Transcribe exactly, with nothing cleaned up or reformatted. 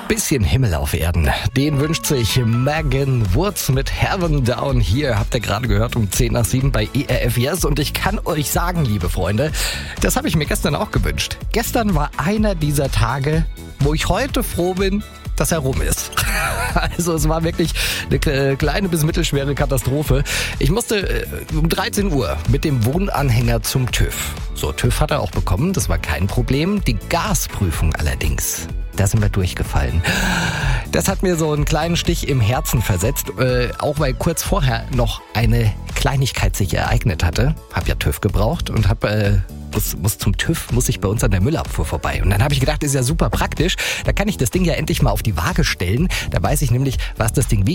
Bisschen Himmel auf Erden, den wünscht sich Megan Woods mit Heaven Down Here. Habt ihr gerade gehört um zehn nach sieben bei E R F Yes. Und ich kann euch sagen, liebe Freunde, das habe ich mir gestern auch gewünscht. Gestern war einer dieser Tage, wo ich heute froh bin, dass er rum ist. Also es war wirklich eine kleine bis mittelschwere Katastrophe. Ich musste um dreizehn Uhr mit dem Wohnanhänger zum TÜV. So, TÜV hat er auch bekommen, das war kein Problem. Die Gasprüfung allerdings, da sind wir durchgefallen. Das hat mir so einen kleinen Stich im Herzen versetzt, äh, auch weil kurz vorher noch eine Kleinigkeit sich ereignet hatte. Hab ja TÜV gebraucht und hab... Äh, Muss, muss zum TÜV, muss ich bei uns an der Müllabfuhr vorbei. Und dann habe ich gedacht, ist ja super praktisch. Da kann ich das Ding ja endlich mal auf die Waage stellen. Da weiß ich nämlich, was das Ding wiegt.